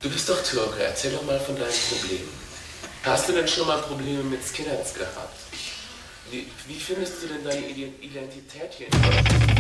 Du bist doch Türke, erzähl doch mal von deinen Problemen. Hast du denn schon mal Probleme mit Skinheads gehabt? Wie findest du denn deine Identität hier in Deutschland?